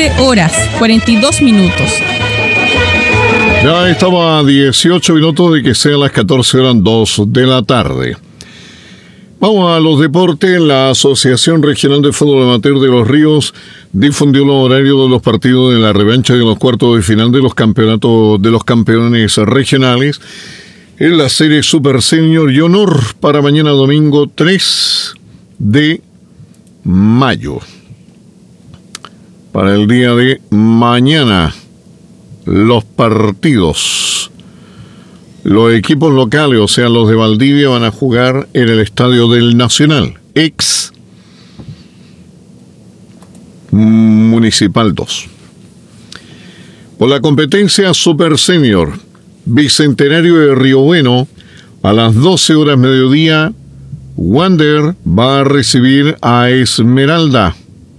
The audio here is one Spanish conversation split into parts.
13 horas, 42 minutos. Ya estamos a 18 minutos de que sean las 14 horas 2 de la tarde. Vamos a los deportes. La Asociación Regional de Fútbol Amateur de Los Ríos difundió los horarios de los partidos de la revancha de los cuartos de final de los campeonatos de los campeones regionales en la serie Super Senior y Honor para mañana domingo 3 de mayo. Para el día de mañana, los partidos. Los equipos locales, o sea, los de Valdivia, van a jugar en el Estadio del Nacional, ex Municipal 2. Por la competencia Super Senior, Bicentenario de Río Bueno, a las 12 horas mediodía, Wander va a recibir a Esmeralda.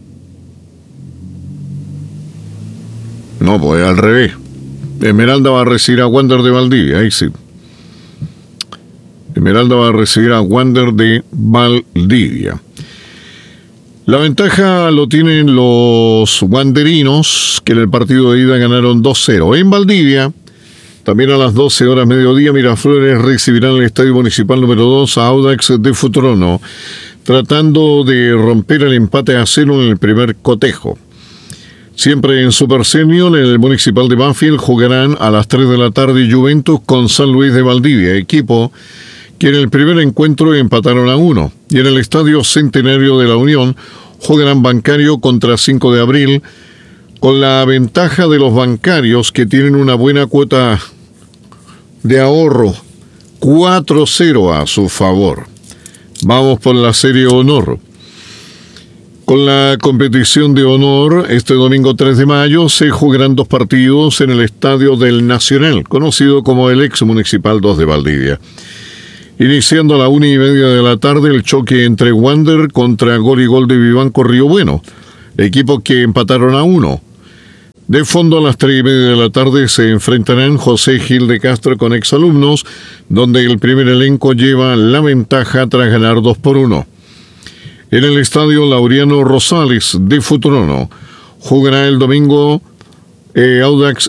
No, pues al revés. Esmeralda va a recibir a Wander de Valdivia, ahí sí. Esmeralda va a recibir a Wander de Valdivia. La ventaja lo tienen los wanderinos, que en el partido de ida ganaron 2-0. En Valdivia, también a las 12 horas mediodía, Miraflores recibirá en el Estadio Municipal número 2 a Audax de Futrono, tratando de romper el empate a 0 en el primer cotejo. Siempre en Super Senior, en el Municipal de Banfield, jugarán a las 3 de la tarde Juventus con San Luis de Valdivia, equipo que en el primer encuentro empataron a 1. Y en el Estadio Centenario de la Unión jugarán Bancario contra 5 de abril, con la ventaja de los bancarios que tienen una buena cuota de ahorro, 4-0 a su favor. Vamos por la serie Honor. Con la competición de honor, este domingo 3 de mayo se jugarán 2 partidos en el Estadio del Nacional, conocido como el ex Municipal 2 de Valdivia. Iniciando a la 1:30 de la tarde, el choque entre Wander contra Gol y Gol de Vivanco Río Bueno, equipos que empataron a 1. De fondo, a las 3:30 de la tarde se enfrentarán José Gil de Castro con exalumnos, donde el primer elenco lleva la ventaja tras ganar 2-1. En el Estadio Laureano Rosales de Futrono jugará el domingo Audax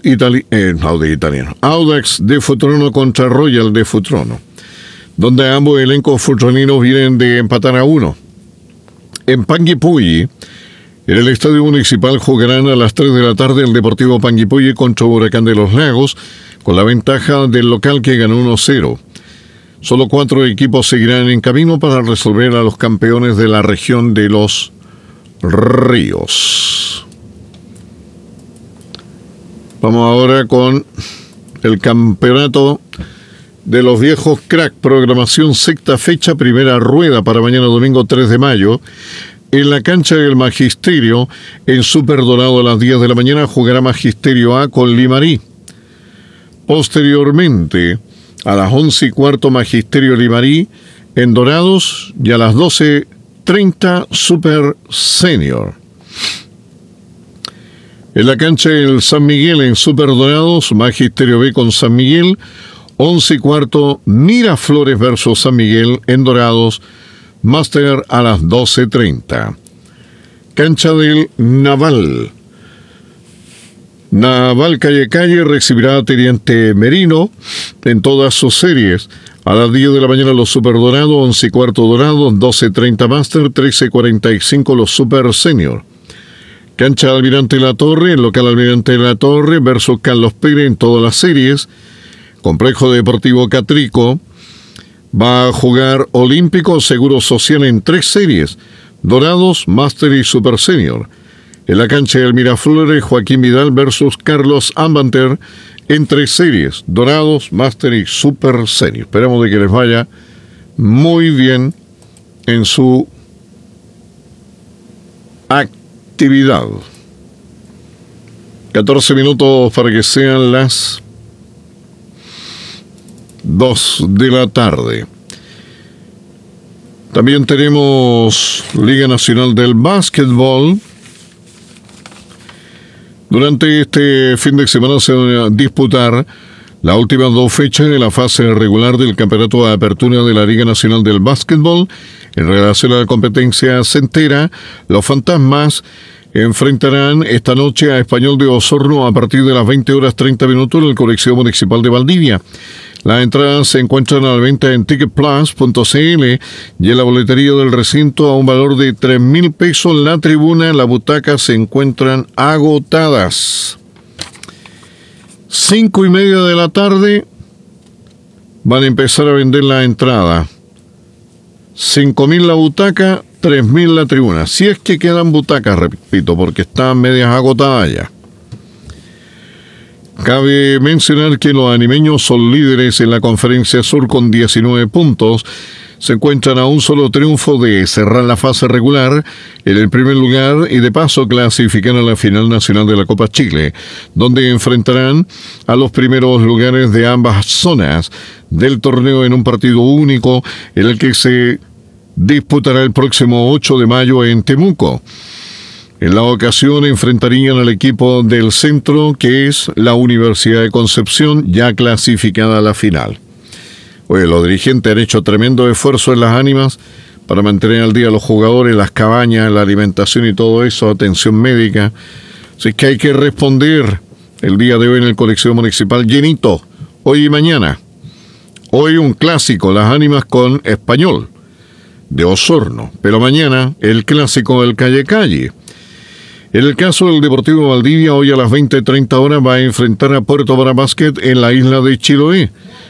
de Futrono contra Royal de Futrono, donde ambos elencos futroninos vienen de empatar a 1. En Panguipulli, en el Estadio Municipal jugarán a las 3 de la tarde el Deportivo Panguipulli contra Huracán de los Lagos, con la ventaja del local que ganó 1-0. Solo 4 equipos seguirán en camino para resolver a los campeones de la región de Los Ríos. Vamos ahora con el campeonato de los viejos crack. Programación sexta fecha, primera rueda para mañana domingo 3 de mayo. En la cancha del Magisterio, en Super Dorado a las 10 de la mañana, jugará Magisterio A con Limarí. Posteriormente, a las 11:15 Magisterio Limarí en Dorados y a las 12:30 Super Senior. En la cancha del San Miguel en Super Dorados, Magisterio B con San Miguel, 11:15 Miraflores versus San Miguel en Dorados, Máster a las 12:30. Cancha del Naval. Naval Calle recibirá a Teniente Merino en todas sus series. A las 10 de la mañana los Super Dorados, 11:15 Dorados, 12:30 Master, 13:45 los Super Senior. Cancha Almirante La Torre, el local Almirante La Torre versus Carlos Pérez en todas las series. Complejo Deportivo Catrico va a jugar Olímpico Seguro Social en 3 series, Dorados, Master y Super Senior. En la cancha del Miraflores, Joaquín Vidal versus Carlos Ambanter en 3 series, Dorados, Master y Super Senior. Esperamos de que les vaya muy bien en su actividad. 14 minutos para que sean las 2 de la tarde. También tenemos Liga Nacional del Básquetbol. Durante este fin de semana se van a disputar las últimas 2 fechas de la fase regular del Campeonato de Apertura de la Liga Nacional del Básquetbol. En relación a la competencia centera, los Fantasmas enfrentarán esta noche a Español de Osorno a partir de las 20:30 en el Coliseo Municipal de Valdivia. Las entradas se encuentran a la venta en ticketplus.cl y en la boletería del recinto a un valor de 3,000 pesos. La tribuna, las butacas se encuentran agotadas. 5:30 de la tarde van a empezar a vender la entrada. 5,000 la butaca, 3,000 la tribuna. Si es que quedan butacas, repito, porque están medias agotadas ya. Cabe mencionar que los animeños son líderes en la Conferencia Sur con 19 puntos. Se encuentran a un solo triunfo de cerrar la fase regular en el primer lugar y de paso clasificar a la final nacional de la Copa Chile, donde enfrentarán a los primeros lugares de ambas zonas del torneo en un partido único en el que se disputará el próximo 8 de mayo en Temuco. En la ocasión enfrentarían al equipo del centro, que es la Universidad de Concepción, ya clasificada a la final. Oye, los dirigentes han hecho tremendo esfuerzo en las ánimas para mantener al día a los jugadores, las cabañas, la alimentación y todo eso, atención médica. Así que hay que responder el día de hoy en el Coliseo Municipal llenito, hoy y mañana. Hoy un clásico, las ánimas con Español de Osorno, pero mañana el clásico del Calle. En el caso del Deportivo Valdivia, hoy a las 20:30 va a enfrentar a Puerto Varas Basket en la isla de Chiloé.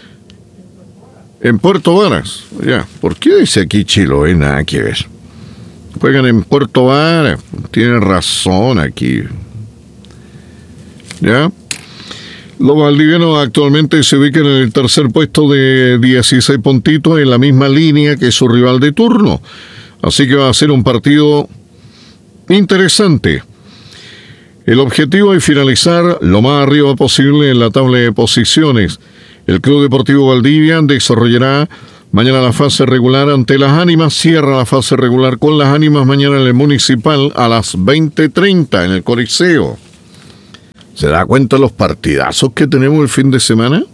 En Puerto Varas, ya. ¿Por qué dice aquí Chiloé? Nada que ver. Juegan en Puerto Varas, tienen razón aquí. ¿Ya? Los valdivianos actualmente se ubican en el tercer puesto de 16 puntitos, en la misma línea que su rival de turno. Así que va a ser un partido interesante. El objetivo es finalizar lo más arriba posible en la tabla de posiciones. El Club Deportivo Valdivia desarrollará mañana la fase regular ante las ánimas, cierra la fase regular con las ánimas mañana en el Municipal a las 20:30 en el Coliseo. ¿Se da cuenta los partidazos que tenemos el fin de semana?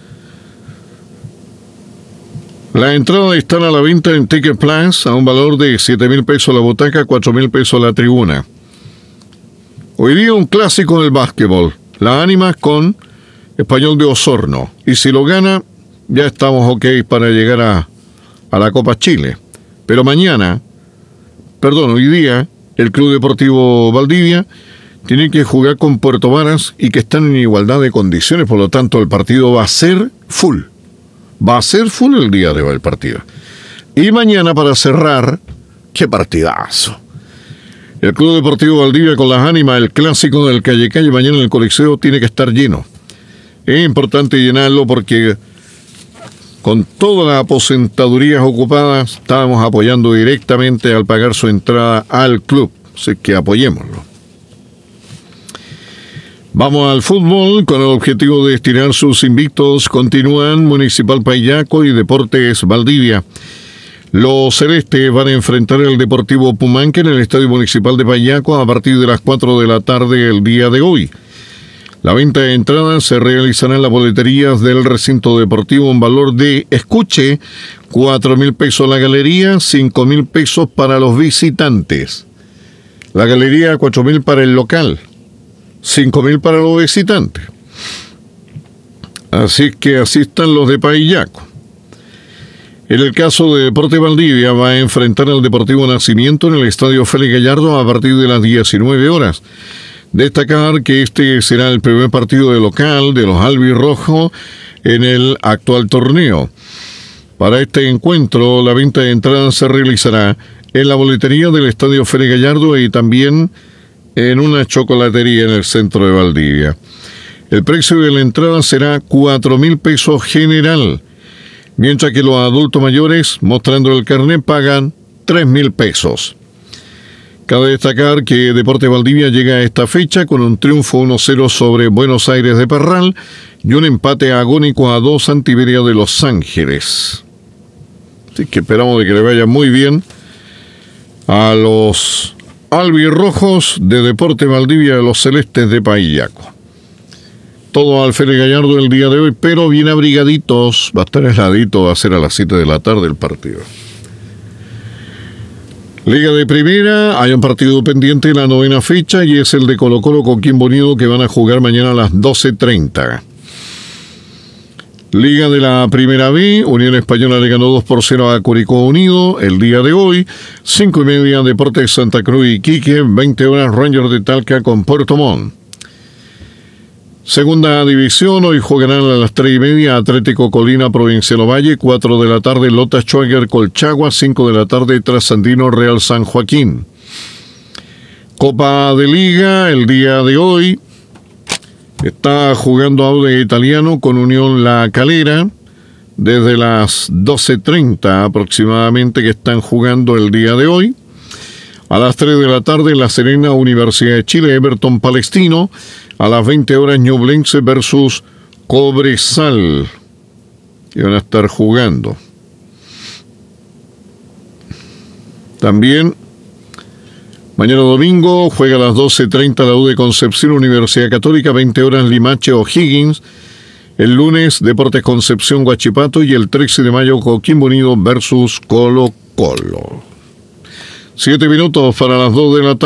Las entradas están a la venta en Ticket Plus a un valor de 7,000 pesos la butaca, 4,000 pesos la tribuna. Hoy día un clásico del básquetbol. Las ánimas con Español de Osorno. Y si lo gana, ya estamos ok para llegar a la Copa Chile. Pero hoy día, el Club Deportivo Valdivia tiene que jugar con Puerto Varas y que están en igualdad de condiciones. Por lo tanto, el partido va a ser full. Va a ser full el día de hoy el partido. Y mañana, para cerrar, ¡qué partidazo! El Club Deportivo Valdivia con las ánimas, el clásico del Calle, mañana en el Coliseo tiene que estar lleno. Es importante llenarlo porque con todas las aposentadurías ocupadas estábamos apoyando directamente al pagar su entrada al club. Así que apoyémoslo. Vamos al fútbol con el objetivo de estirar sus invictos. Continúan Municipal Paillaco y Deportes Valdivia. Los celestes van a enfrentar al Deportivo Pumanque en el Estadio Municipal de Paillaco a partir de las 4 de la tarde el día de hoy. La venta de entradas se realizará en las boleterías del recinto deportivo en valor de, escuche, 4,000 pesos la galería, 5,000 pesos para los visitantes. La galería 4,000 para el local, 5,000 para los visitantes. Así que así están los de Paillaco. En el caso de Deportes Valdivia va a enfrentar al Deportivo Nacimiento en el Estadio Félix Gallardo a partir de las 19 horas. Destacar que este será el primer partido de local de los albirrojos en el actual torneo. Para este encuentro, la venta de entradas se realizará en la boletería del Estadio Félix Gallardo y también en una chocolatería en el centro de Valdivia. El precio de la entrada será 4,000 pesos general, mientras que los adultos mayores, mostrando el carnet, pagan 3,000 pesos. Cabe destacar que Deportes Valdivia llega a esta fecha con un triunfo 1-0 sobre Buenos Aires de Parral y un empate agónico a 2 ante Iberia de Los Ángeles. Así que esperamos de que le vaya muy bien a los albirrojos de Deportes Valdivia de los Celestes de Paillaco. Todo al Félix Gallardo el día de hoy, pero bien abrigaditos. Va a estar heladito, va a ser a las 7 de la tarde el partido. Liga de Primera, hay un partido pendiente en la 9ª fecha y es el de Colo-Colo con Coquimbo Unido que van a jugar mañana a las 12:30. Liga de la Primera B, Unión Española le ganó 2-0 a Curicó Unido el día de hoy. 5:30 Deportes Santa Cruz y Iquique, 20 horas Rangers de Talca con Puerto Montt. Segunda división, hoy jugarán a las 3:30 Atlético Colina Provincial Ovalle, 4 de la tarde Lota Schwager Colchagua, 5 de la tarde Trasandino Real San Joaquín. Copa de Liga, el día de hoy está jugando Audax Italiano con Unión La Calera, desde las 12:30 aproximadamente que están jugando el día de hoy. A las 3 de la tarde La Serena Universidad de Chile, Everton Palestino. A las 20 horas Ñublense versus Cobresal, que van a estar jugando. También mañana domingo juega a las 12:30 la U de Concepción Universidad Católica, 20 horas Limache O'Higgins. El lunes Deportes Concepción Huachipato y el 13 de mayo Coquimbo Unido versus Colo-Colo. 7 minutos para las 2 de la tarde.